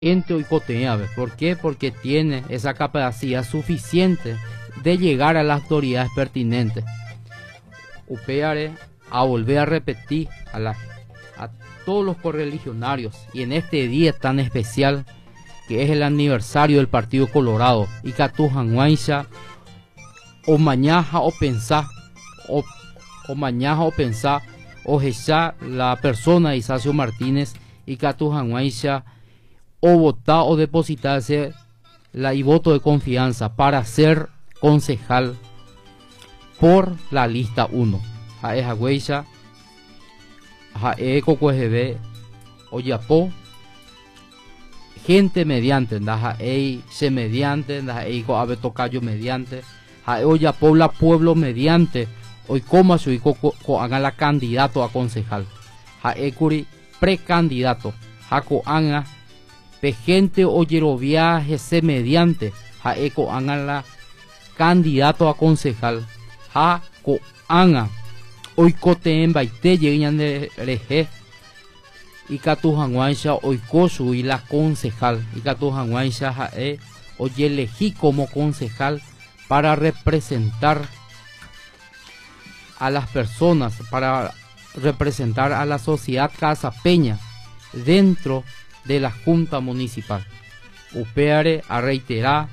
ente oikotea. ¿Por qué? Porque tiene esa capacidad suficiente de llegar a las autoridades pertinentes. Upeare a volver a repetir a todos los correligionarios, y en este día tan especial que es el aniversario del Partido Colorado, y Catujanguaisha o mañana o pensar o mañana o pensar o ya la persona de Isacio Martínez y Catujanguaisha o votar o depositarse y voto de confianza para ser concejal por la lista 1. A esa huella, a eco QGB, Oyapo, gente mediante, a se mediante, a eco ave tocayo mediante, a Oyapo la pueblo mediante, hoy como su hijo haga la candidato a concejal, a ecuri precandidato, a coanga, pe gente oyero viaje se mediante, a eco haga la candidato a concejal, a coanga. Hoy cote en baite llegan de reje y Catujanguaisha hoy cosu y la concejal y Catujanguaisha hoy elegí como concejal para representar a las personas, para representar a la sociedad casapeña dentro de la Junta Municipal. Upeare a reiterar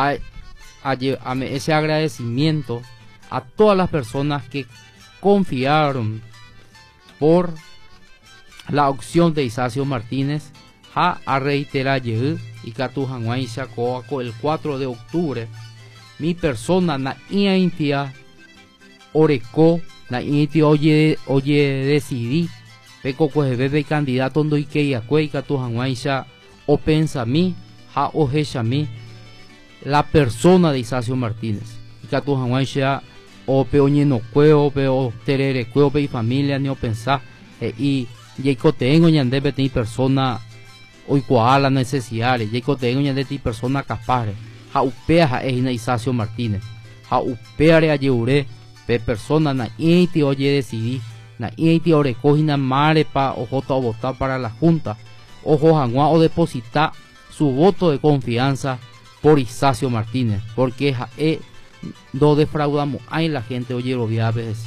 ese agradecimiento a todas las personas que confiaron por la opción de Isacio Martínez a reiterar y Catujanguaisha el 4 de octubre mi persona na intia oreco na intia oye decidí peco bebe candidato ndo ike y Catujanguaisha o pensa mi o hecha mi la persona de Isacio Martínez y Catujanguaisha o peoñe no cueo peo terere cueo pe y familia ni o pensar y yeco tengo ñande pe ti persona hoy cual la necesidad yeco tengo ñande ti persona capaz ha upea es Isacio Martínez ha upeare a yeure pe persona na iti oye decidí na iti ore cojina mare pa ojo to votar para la junta ojo jangua o depositar su voto de confianza por Isacio Martínez porque no defraudamos ahí la gente oye veces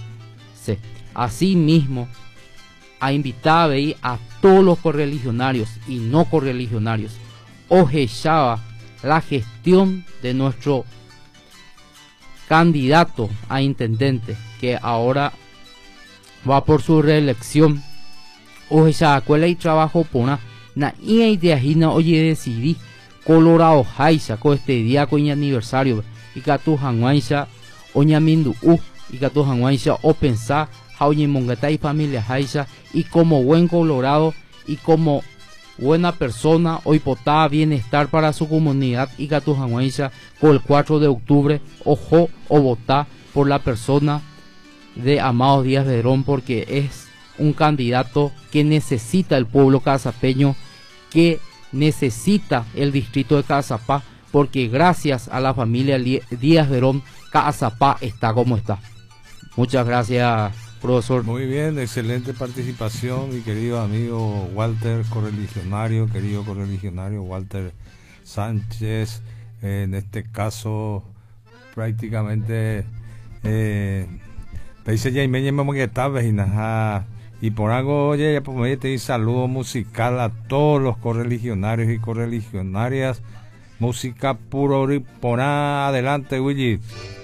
así mismo a invitar a todos los correligionarios y no correligionarios ojechaba la gestión de nuestro candidato a intendente que ahora va por su reelección ojechaba escuela y trabajo pona na idea oye decidí Colorado Jaisa con este día con el aniversario y Catujanguaisha oñamindu y Catujanguaisha o pensar oñe mongata y familia Jaisa y como buen Colorado y como buena persona hoy potaba bienestar para su comunidad y Catujanguaisha con el 4 de octubre ojo o votar por la persona de Amado Díaz Vedrón porque es un candidato que necesita el pueblo casapeño, que necesita el distrito de Cazapá, porque gracias a la familia Díaz Vedrón, Cazapá está como está. Muchas gracias, profesor. Muy bien, excelente participación, mi querido amigo Walter, querido correligionario Walter Sánchez. En este caso, prácticamente, y por algo, oye, pues te saludo musical a todos los correligionarios y correligionarias. Música puro por adelante, Willy.